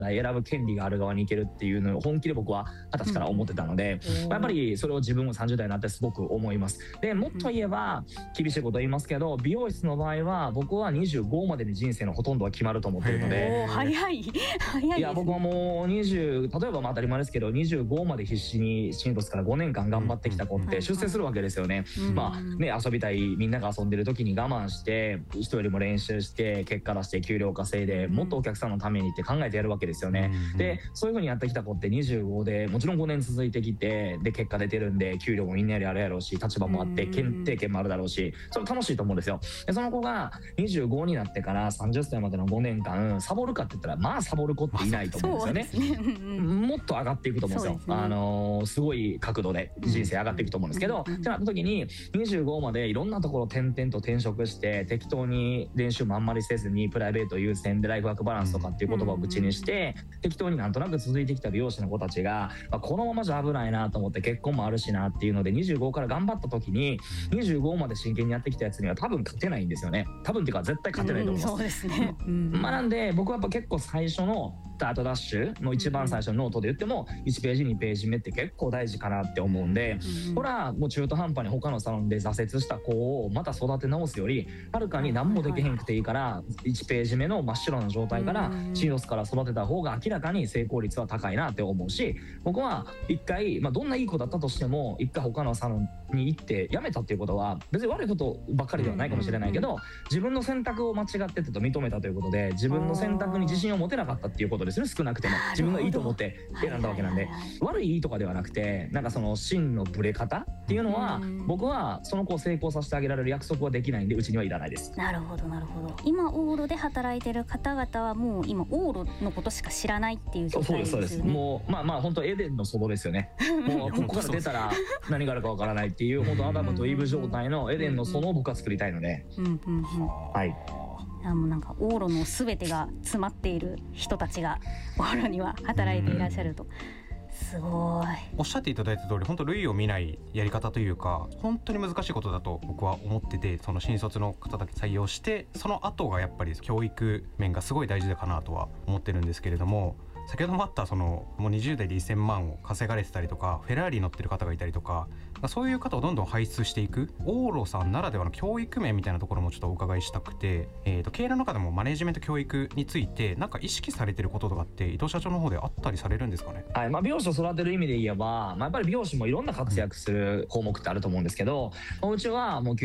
選ぶ権利がある側に行けるっていうのを本気で僕は20歳から思ってたので、やっぱりそれを自分も30代になってすごく思います。でもっと言えば厳しいこと言いますけど、美容室の場合は僕は25までに人生のほとんどは決まると思ってるので。 早い早い。 いや僕はもう20、例えば当たり前ですけど25まで必死に新卒から5年間頑張ってきた子って出世するわけですよね。まあね、遊びたいみんなが遊んでる時に我慢して人よりも練習して結果出して給料稼いでもっとお客さんのためにって考えてやるわけですよね。でそういう風にやってきた子って25でもちろん5年続いてきて、で結果出てるんで給料もみんなよりあるやろうし、立場もあって経験もあるだろうし、それ楽しいと思うんですよ。でその子が25になってから30歳までの5年間サボるかって言ったらまあサボる子っていないと思うんですよね。もっと上がっていくと思うんですよ。すごい角度で人生上がっていくと思うんですけど、ってなった時に25までいろんなところ転々と転職して適当に練習もあんまりせずにプライベート優先でライフワークバランスとかっていう言葉を口にして適当になんとなく続いてきた美容師の子たちが、このままじゃ危ないなと思って結婚もあるしなっていうので25から頑張った時に25まで真剣にやってきたやつには多分勝てないんですよね。多分っていうか絶対勝てないと思います。 そうですね。 なんで僕はやっぱ結構最初のスタートダッシュの一番最初のノートで言っても1ページ2ページ目って結構大事かなって思うんで、ほらもう中途半端に他のサロンで挫折した子をまた育て直すよりはるかに何もできへんくていいから1ページ目の真っ白な状態から新卒から育てた方が明らかに成功率は高いなって思うし、僕は一回、どんないい子だったとしても一回他のサロンに行って辞めたっていうことは別に悪いことばっかりではないかもしれないけど、自分の選択を間違ってたと認めたということで自分の選択に自信を持てなかったっていうことですね。少なくても自分がいいと思って選んだわけなんで、悪いいいとかではなくて、なんかその芯のブレ方っていうのは僕はその子を成功させてあげられる約束はできないんでうちにはいらないです。 なるほどなるほど。今オーロで働いてる方々はもう今オーロのことしか知らないっていう状態ですよね。そうですそうです。もう本当エデンの外ですよね。もうここから出たら何があるかわからないっていう本当アダムとイブ状態のエデンの園を僕は作りたいので、はい。 もうなんかオーロのすべてが詰まっている人たちがオーロには働いていらっしゃると。すごい。 おっしゃっていただいた通り本当類を見ないやり方というか本当に難しいことだと僕は思ってて、その新卒の方だけ採用してその後がやっぱり教育面がすごい大事だかなとは思ってるんですけれども、先ほどもあったもう20代で1000万を稼がれてたりとかフェラーリ乗ってる方がいたりとか、そういう方をどんどん輩出していくオーロさんならではの教育面みたいなところもちょっとお伺いしたくて、経営の中でもマネジメント教育についてなんか意識されてることとかって伊藤社長の方であったりされるんですかね。 はい、美容師を育てる意味で言えば、やっぱり美容師もいろんな活躍する項目ってあると思うんですけど、うちはもう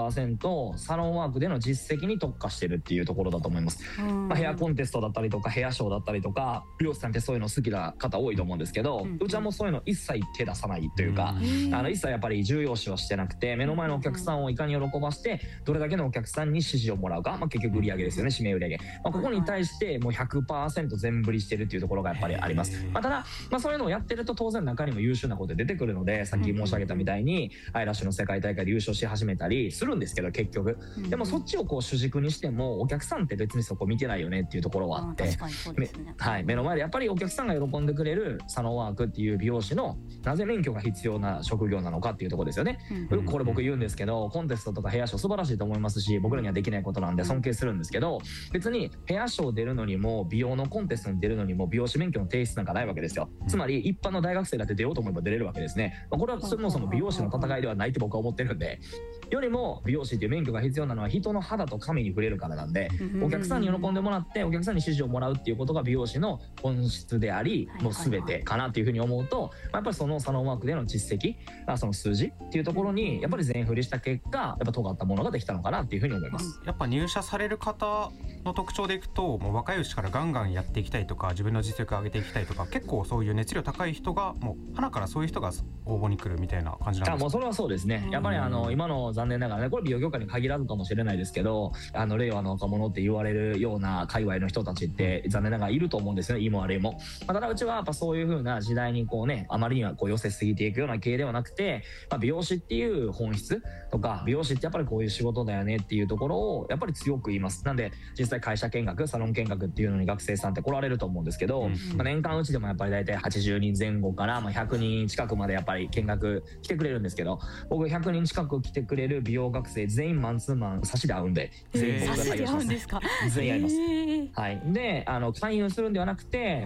99% サロンワークでの実績に特化してるっていうところだと思います。ヘアコンテストだったりとかヘアショーだったりとか美容師さんってそういうの好きな方多いと思うんですけど、うちはもうそういうの一切手出さないというか、一切やっぱり重要視はしてなくて、目の前のお客さんをいかに喜ばしてどれだけのお客さんに支持をもらうか、結局売り上げですよね、指名売り上げ。ここに対してもう 100% 全振りしてるっていうところがやっぱりあります。ただ、そういうのをやってると当然中にも優秀な子で出てくるので、さっき申し上げたみたいにアイラッシュの世界大会で優勝し始めたりするんですけど、結局でもそっちをこう主軸にしてもお客さんって別にそこ見てないよねっていうところはあって、目の前でやっぱりお客さんが喜んでくれるサロンワークっていう美容師のなぜ免許が必要な職業なのかっていうところですよね。よくこれ僕言うんですけど、コンテストとかヘアショー素晴らしいと思いますし僕らにはできないことなんで尊敬するんですけど、別にヘアショー出るのにも美容のコンテストに出るのにも美容師免許の提出なんかないわけですよ。つまり一般の大学生だって出ようと思えば出れるわけですね。これはそもそも美容師の戦いではないって僕は思ってるんで、よりも美容師っていう免許が必要なのは人の肌と髪に触れるからなんで、お客さんに喜んでもらってお客さんに支持をもらうっていうことが美容師の本質でありもう全てかなっていうふうに思うと、やっぱりそのサロンワークでの実績、その数字っていうところにやっぱり全振りした結果やっぱ尖ったものができたのかなっていうふうに思います。 やっぱ入社される方の特徴でいくと、もう若いうちからガンガンやっていきたいとか自分の実力を上げていきたいとか、結構そういう熱量高い人がもう花からそういう人が応募に来るみたいな感じなんですか。 もうそれはそうですね。やっぱり今の残念ながらね、これ美容業界に限らずかもしれないですけど、令和の若者って言われるような界隈の人たちって残念ながらいると思うんですよね、いいも悪いも。ただうちはやっぱそういう風な時代にこうね、あまりにはこう寄せすぎていくような経営ではなくて、 で、美容師っていう本質とか、美容師ってやっぱりこういう仕事だよねっていうところをやっぱり強く言います。なんで実際会社見学、サロン見学っていうのに学生さんって来られると思うんですけど、年間うちでもやっぱり大体80人前後から100人近くまでやっぱり見学来てくれるんですけど、僕100人近く来てくれる美容学生全員マンツーマン差しで会うんで、全員僕が対応します。全員やります。はい。で勧誘するんではなくて、